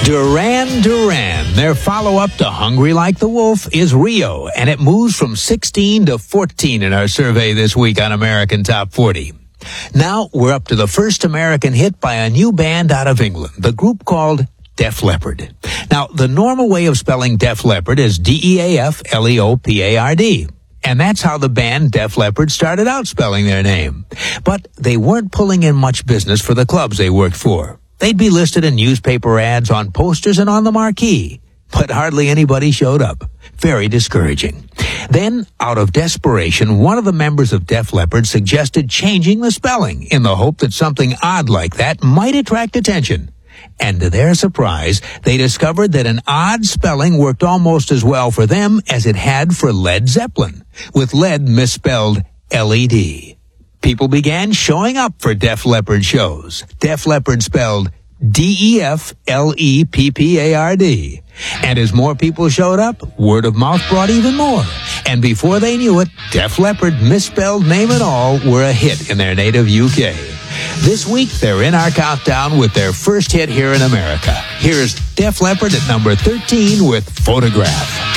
Duran Duran. Their follow-up to Hungry Like the Wolf is Rio, and it moves from 16 to 14 in our survey this week on American Top 40. Now we're up to the first American hit by a new band out of England, the group called Def Leppard. Now, the normal way of spelling Def Leppard is Deafleopard. And that's how the band Def Leppard started out spelling their name. But they weren't pulling in much business for the clubs they worked for. They'd be listed in newspaper ads, on posters, and on the marquee. But hardly anybody showed up. Very discouraging. Then, out of desperation, one of the members of Def Leppard suggested changing the spelling in the hope that something odd like that might attract attention. And to their surprise, they discovered that an odd spelling worked almost as well for them as it had for Led Zeppelin, with lead misspelled LED. People began showing up for Def Leppard shows. Def Leppard spelled Defleppard. And as more people showed up, word of mouth brought even more. And before they knew it, Def Leppard, misspelled name and all, were a hit in their native UK. This week, they're in our countdown with their first hit here in America. Here's Def Leppard at number 13 with Photograph.